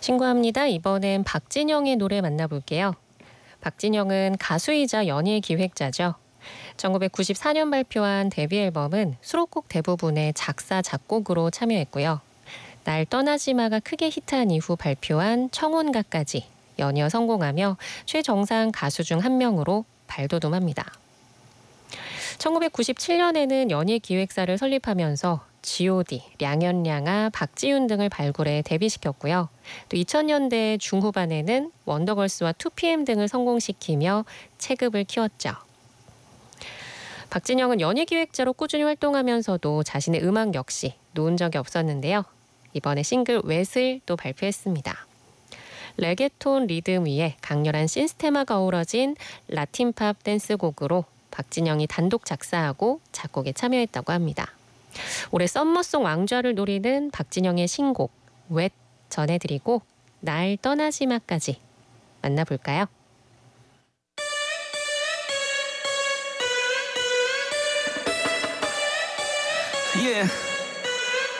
신고합니다. 이번엔 박진영의 노래 만나볼게요. 박진영은 가수이자 연예기획자죠. 1994년 발표한 데뷔 앨범은 수록곡 대부분의 작사, 작곡으로 참여했고요. 날 떠나지마가 크게 히트한 이후 발표한 청혼가까지 연이어 성공하며 최정상 가수 중 한 명으로 발돋움합니다. 1997년에는 연예기획사를 설립하면서 G.O.D, 량현량아, 박지윤 등을 발굴해 데뷔시켰고요. 또 2000년대 중후반에는 원더걸스와 2PM 등을 성공시키며 체급을 키웠죠. 박진영은 연예기획자로 꾸준히 활동하면서도 자신의 음악 역시 놓은 적이 없었는데요. 이번에 싱글 웻을 또 발표했습니다. 레게톤 리듬 위에 강렬한 시스테마가 어우러진 라틴팝 댄스곡으로 박진영이 단독 작사하고 작곡에 참여했다고 합니다. 올해 썸머송 왕좌를 노리는 박진영의 신곡 웻 전해드리고 날 떠나지마까지 만나볼까요? Yeah.